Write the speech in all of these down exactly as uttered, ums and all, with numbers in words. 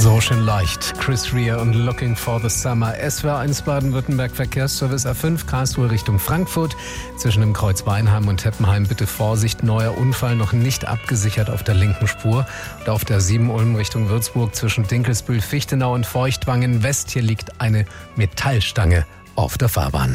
So schön leicht. Chris Rea und Looking for the Summer. S W R eins Baden-Württemberg Verkehrsservice A fünf, Karlsruhe Richtung Frankfurt. Zwischen dem Kreuz Weinheim und Heppenheim bitte Vorsicht. Neuer Unfall noch nicht abgesichert auf der linken Spur. Und auf der sieben Ulm Richtung Würzburg zwischen Dinkelsbühl, Fichtenau und Feuchtwangen West. Hier liegt eine Metallstange auf der Fahrbahn.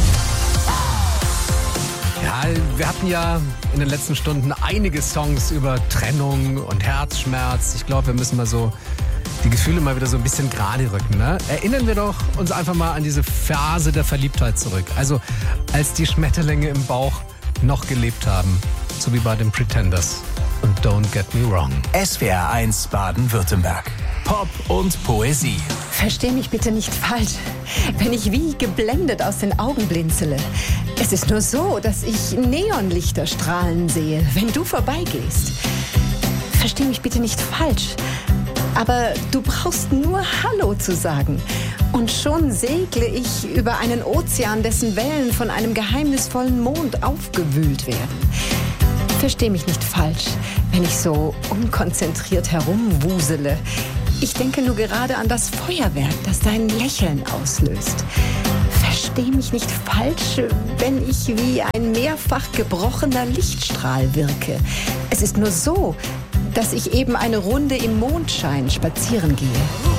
Ja, wir hatten ja in den letzten Stunden einige Songs über Trennung und Herzschmerz. Ich glaube, wir müssen mal so die Gefühle mal wieder so ein bisschen gerade rücken. Ne? Erinnern wir doch uns einfach mal an diese Phase der Verliebtheit zurück. Also als die Schmetterlinge im Bauch noch gelebt haben. So wie bei den Pretenders. Und Don't Get Me Wrong. S W R eins Baden-Württemberg. Pop und Poesie. Versteh mich bitte nicht falsch, wenn ich wie geblendet aus den Augen blinzele. Es ist nur so, dass ich Neonlichter strahlen sehe, wenn du vorbeigehst. Versteh mich bitte nicht falsch, aber du brauchst nur Hallo zu sagen. Und schon segle ich über einen Ozean, dessen Wellen von einem geheimnisvollen Mond aufgewühlt werden. Versteh mich nicht falsch, wenn ich so unkonzentriert herumwusele. Ich denke nur gerade an das Feuerwerk, das dein Lächeln auslöst. Versteh mich nicht falsch, wenn ich wie ein mehrfach gebrochener Lichtstrahl wirke. Es ist nur so, dass ich eben eine Runde im Mondschein spazieren gehe.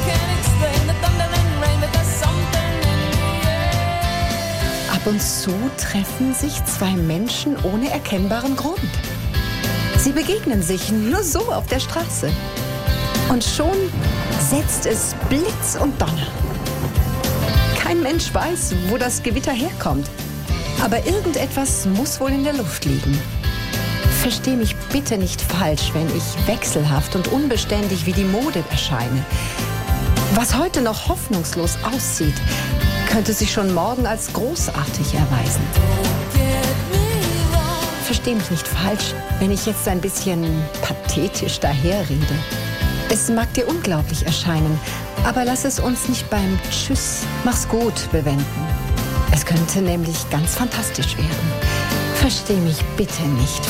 Ab und zu treffen sich zwei Menschen ohne erkennbaren Grund. Sie begegnen sich nur so auf der Straße. Und schon setzt es Blitz und Donner. Kein Mensch weiß, wo das Gewitter herkommt. Aber irgendetwas muss wohl in der Luft liegen. Versteh mich bitte nicht falsch, wenn ich wechselhaft und unbeständig wie die Mode erscheine. Was heute noch hoffnungslos aussieht, könnte sich schon morgen als großartig erweisen. Versteh mich nicht falsch, wenn ich jetzt ein bisschen pathetisch daherrede. Es mag dir unglaublich erscheinen, aber lass es uns nicht beim Tschüss, mach's gut bewenden. Es könnte nämlich ganz fantastisch werden. Versteh mich bitte nicht